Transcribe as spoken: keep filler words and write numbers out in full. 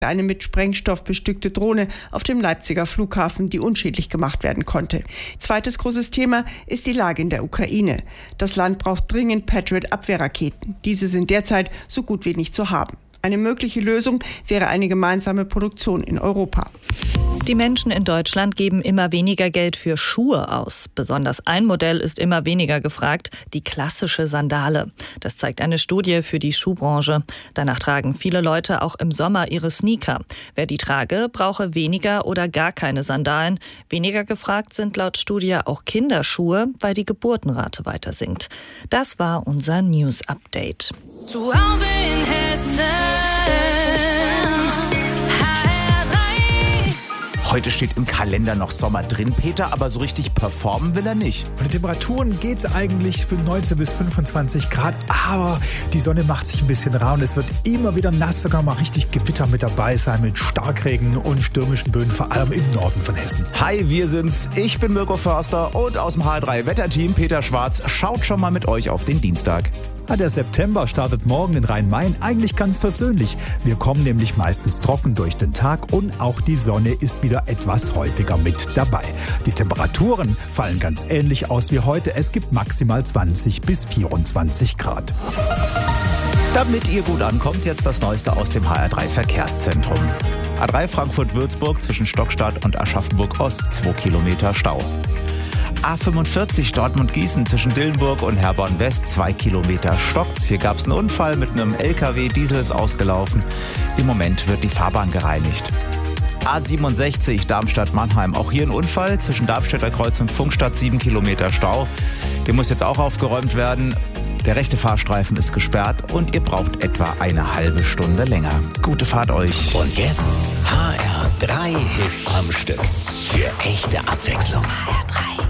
Eine mit Sprengstoff bestückte Drohne auf dem Leipziger Flughafen, die unschädlich gemacht werden konnte. Zweites großes Thema ist die Lage in der Ukraine. Das Land braucht dringend Patriot-Abwehrraketen. Diese sind derzeit so gut wie nicht zu haben. Eine mögliche Lösung wäre eine gemeinsame Produktion in Europa. Die Menschen in Deutschland geben immer weniger Geld für Schuhe aus. Besonders ein Modell ist immer weniger gefragt, die klassische Sandale. Das zeigt eine Studie für die Schuhbranche. Danach tragen viele Leute auch im Sommer ihre Sneaker. Wer die trage, brauche weniger oder gar keine Sandalen. Weniger gefragt sind laut Studie auch Kinderschuhe, weil die Geburtenrate weiter sinkt. Das war unser News-Update. Zu Hause in Hessen. Heute steht im Kalender noch Sommer drin, Peter, aber so richtig performen will er nicht. Von den Temperaturen geht es eigentlich für neunzehn bis fünfundzwanzig Grad, aber die Sonne macht sich ein bisschen rar und es wird immer wieder nass, sogar mal richtig Gewitter mit dabei sein, mit Starkregen und stürmischen Böen, vor allem im Norden von Hessen. Hi, wir sind's. Ich bin Mirko Förster und aus dem H R drei Wetterteam Peter Schwarz schaut schon mal mit euch auf den Dienstag. Ja, der September startet morgen in Rhein-Main eigentlich ganz versöhnlich. Wir kommen nämlich meistens trocken durch den Tag und auch die Sonne ist wieder etwas häufiger mit dabei. Die Temperaturen fallen ganz ähnlich aus wie heute. Es gibt maximal zwanzig bis vierundzwanzig Grad. Damit ihr gut ankommt, jetzt das Neueste aus dem H R drei Verkehrszentrum. A drei Frankfurt-Würzburg zwischen Stockstadt und Aschaffenburg-Ost, zwei Kilometer Stau. A fünfundvierzig Dortmund-Gießen zwischen Dillenburg und Herborn-West, zwei Kilometer stockt's. Hier gab's einen Unfall mit einem L K W, Diesel ist ausgelaufen. Im Moment wird die Fahrbahn gereinigt. A siebenundsechzig Darmstadt-Mannheim, auch hier ein Unfall zwischen Darmstädter Kreuz und Pfungstadt, sieben Kilometer Stau. Hier muss jetzt auch aufgeräumt werden. Der rechte Fahrstreifen ist gesperrt und ihr braucht etwa eine halbe Stunde länger. Gute Fahrt euch. Und jetzt H R drei Hits am Stück. Für echte Abwechslung. H R drei.